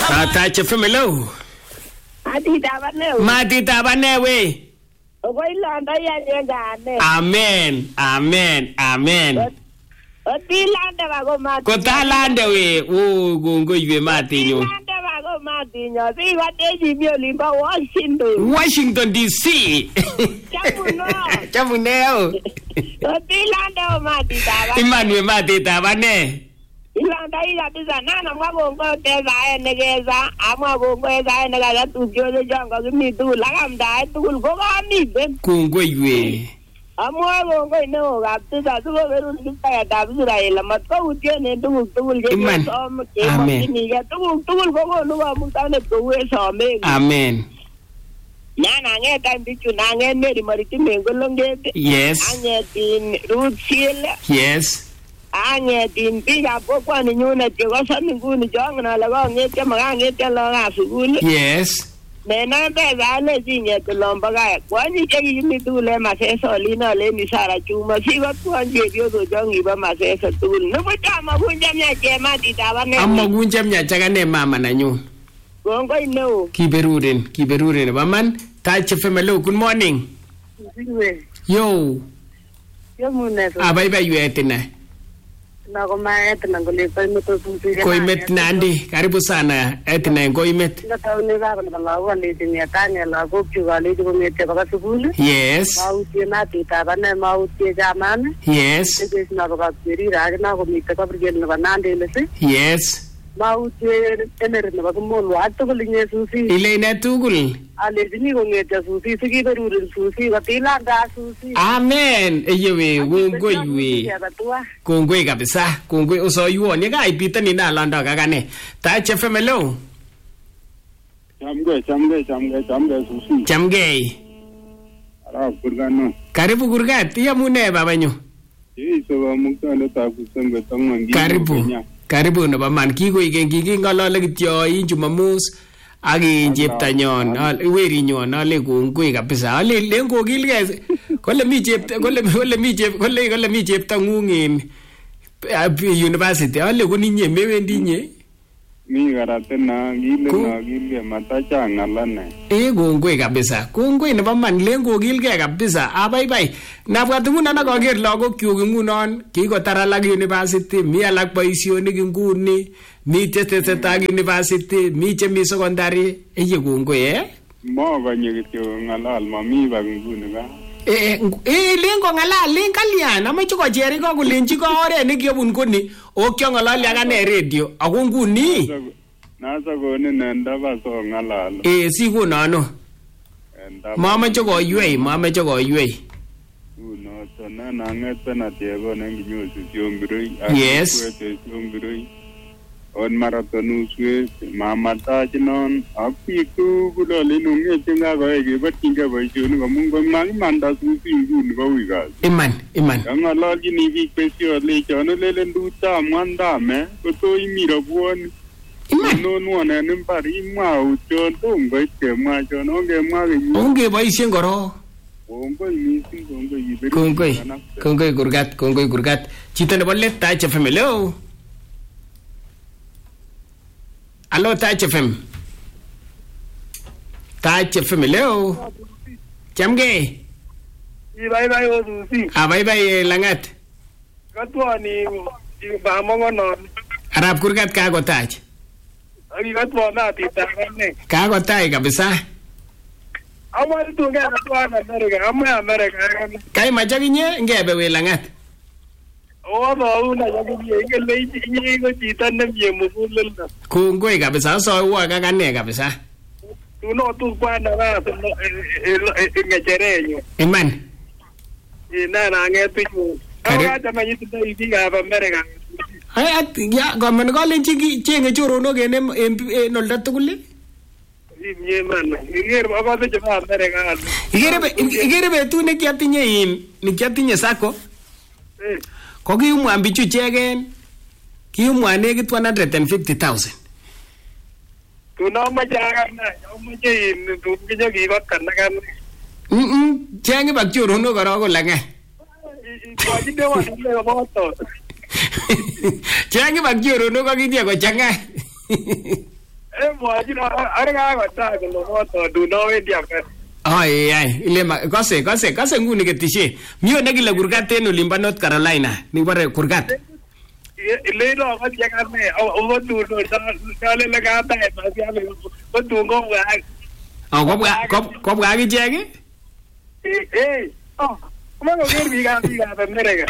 Touch FM, hello. Matita banewe. Amen. Kotalande we. Gongo ywe matinyo. Washington DC. Chamuneo. Imani matita bane. Ilanda kabisa nana mwagongo teza enegeza amwagongo eza enegeza tukyo jongo gimitu lagamda tukul gogamide kungwe amwagongo ino kabisa tuko beru kitaya dabira ila matko utiene tukul Amen. Tukul gogo nuwa mutane tuwe some Amen. Nana ngeta mbichu nange meri mariti mengolongete Yes. Angetin Ruthil Yes. Angetin biga pokwa ni nyune tigo sami nguni jongna lago ngete magangete loga sugul Yes. Nena bega le zinye tulomba ga kwani chegi mitule maseso lina le misara chuma sigo tuanje biodo jongi ba maseso tul no butama gunja mya chema ditabane Amma gunja mya chagane mama na nyu Gongo ino Kiberuren baman Touch FM, hello, good morning. Yo. Bye yetina. Koimet nandi, karibu sana. Etina koimet. Yes. Yes. Mauche ener na bagmol wato kulinye susi ile ina tugul alezini kongeta susi sikiberurin susi watilanda susi Amen eyewe kongoi kabisa kongoi usoyuon yekaipita ni nalanda kakane Touch FM hello Chamgei Chamgei Arab kurgano Karibu kurgat yamune babanyu Yeso mukande takusenge tangwangi Karibu na baman kingolole kityo Jumamus ak cheptanyon werinyon ale kongoi kabisa ale lengo kilge kole mi cheptangung in university ale koninye mewendi nye mi karatena gile matacha ngalane kongoi kabisa kongoi nebo man lengo kilge kabisa abaibai nabwat ngunon akaker lagokyuk ngunon kikotar alak university mi alak boisionik nguni mi tetesetai university mi chemi secondary eye kongoi mokonye kityo ngalal mami bak nguni ka lengo ngalal len kalyan amache kocheri ko kolenji ko oret nekiyobun koni okyongololi akane radio ako nguni nasa konin ndaba so ngalal sikonano mamache koywei uno to na ngete na tiego nenginyosi siombiroi Yes. siombiroi on marathon uswe mamata chinon apitu kulole nungete ngagoe gebatinga boisioni komungo mangimanda susi nguni ko wigas iman ngalali ni bik pesio le chono lele nduta mwandame koto imira buoni no nuone nimbari mwa uchon tongo ikemwa chono onge boisien koro kongoi kurgat chito nebo let Touch FM hello Touch FM hello Chamgei Bye osusi bye langat katwani ba mongonon Arab kurgat kakotach Ari katwana titabane kakotach kabisa Amari tunga katwana America kai machakinye ngebe we langat Una yakile inye ko chito nemye muguleldo kongoi kabisa soiwo kakane kabisa Tuno tu kwana ba ngecherenyo Iman Nana ngetu Kata mayita ibiga ba America ya gomen kolenji chenge choronok en olda tugul Igere betut nekiatinye sako ko kiumwa bichu chegen kiumwa nekit 150,000 chenge bak choronok korok kolangai chenge bak choronok akinye kochanga mwochi are kakotaa kole motodun awendi Afghanistan. Ai kose nguni ketishe mio nekile kurgat en olimbo North Carolina nibore kurgat Leino kochekane obotun dole katae masiame botun kobwa akichek Kumako ker biikab Amerika.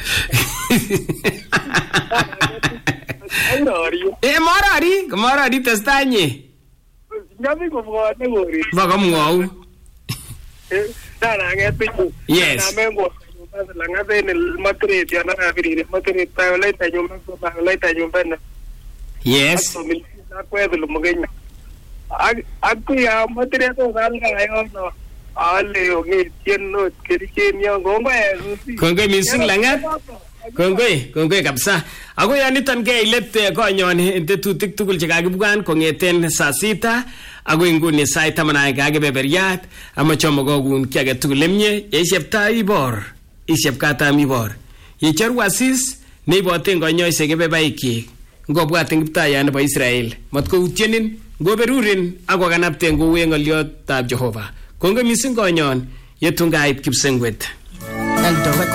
Marori testai nye. Nyami komwote kori. Bakamwou. Nananget bichu. Yes. Namengo langaten el moderate yana kabirire moderate violate nyumba. Yes. Akwethu lumugenya. Akuya moderate osalga ale ongetien not kerichen yon kongoi mising langat kongoi kabisa ako yaniton ke ilet konyon en tetutik tugul chekakibwan kongeten saa 6 ako inguni sait 10 kakebeberiat amachomo kogun ki age tugul lemye yeshepta ibor ishep katam ibor yecheru asis neiboten konyoise kebebaiki ngobwaten kiptayat nebo Israel matkoutyenin ngoberurin ako kanapten kouwe ngolyotab Jehova. Kongoi mising konyon yetungait kipsengwet.